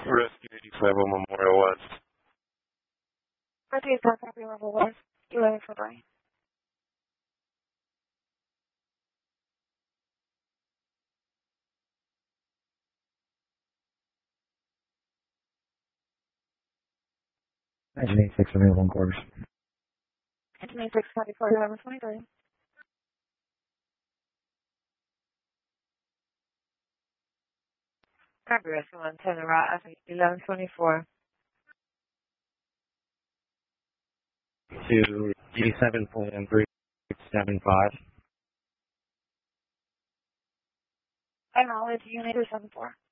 Rescue 87 Memorial West. Rescue Property Level West, 11 for Brian. Engine 86 available in quarters. Engine 86, copy 1123. Copy Rescue 110, right, 1124. To G7 Plan 375. Acknowledge Unit 274.